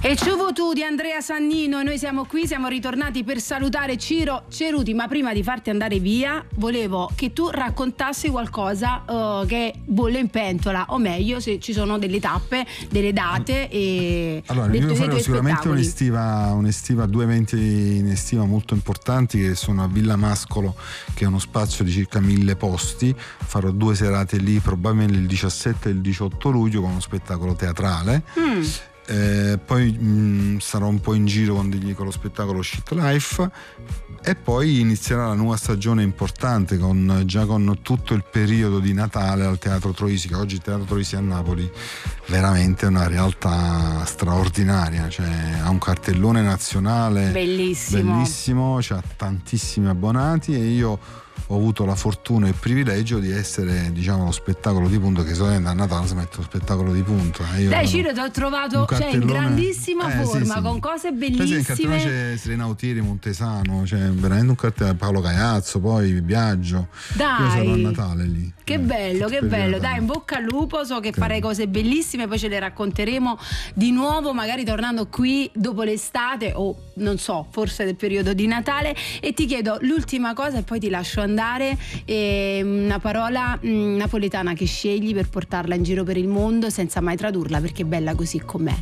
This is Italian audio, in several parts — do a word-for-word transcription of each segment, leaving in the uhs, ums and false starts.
E Ciuvu tu di Andrea Sannino, e noi siamo qui, siamo ritornati per salutare Ciro Ceruti, ma prima di farti andare via volevo che tu raccontassi qualcosa uh, che bolle in pentola, o meglio se ci sono delle tappe, delle date e allora dei, io dei farò tuoi sicuramente spettacoli. un'estiva, un'estiva, due eventi in estiva molto importanti che sono a Villa Mascolo, che è uno spazio di circa mille posti. Farò due serate lì, probabilmente il diciassette e il diciotto luglio, con uno spettacolo teatrale. Mm. Eh, poi mh, sarò un po' in giro con, degli, con lo spettacolo Shit Life, e poi inizierà la nuova stagione importante con, già con tutto il periodo di Natale al Teatro Troisi, che oggi il Teatro Troisi a Napoli veramente è una realtà straordinaria, cioè ha un cartellone nazionale bellissimo, bellissimo, c'ha tantissimi abbonati, e io ho avuto la fortuna e il privilegio di essere, diciamo, lo spettacolo di punta, che solamente a Natale si mette lo spettacolo di punta. Io Dai Ciro, ti ho trovato cioè, in grandissima eh, forma, sì, sì. con cose bellissime. In cartellone c'è Serena Autieri, Montesano, cioè veramente un cartellone, Paolo Caiazzo, poi Biagio. Dai, io sarò a Natale lì. Che eh, bello, che bello. Dai, in bocca al lupo, so che farai cose bellissime, poi ce le racconteremo di nuovo, magari tornando qui dopo l'estate o non so, forse del periodo di Natale. E ti chiedo l'ultima cosa e poi ti lascio andare, eh, una parola mh, napoletana che scegli per portarla in giro per il mondo senza mai tradurla, perché è bella così com'è.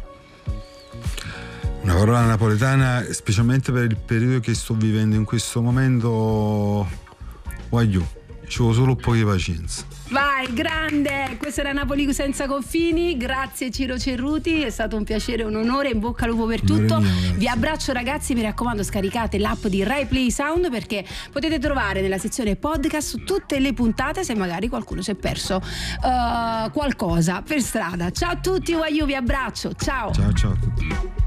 Una parola napoletana, specialmente per il periodo che sto vivendo in questo momento, voglio, ci vuole solo un po' di pazienza. Vai, grande! Questa era Napoli senza confini. Grazie Ciro Ceruti, è stato un piacere e un onore. In bocca al lupo per tutto. Mio, vi abbraccio ragazzi, mi raccomando, scaricate l'app di Rai Play Sound, perché potete trovare nella sezione podcast tutte le puntate, se magari qualcuno si è perso uh, qualcosa per strada. Ciao a tutti, Waiu, vi abbraccio, ciao! Ciao ciao a tutti.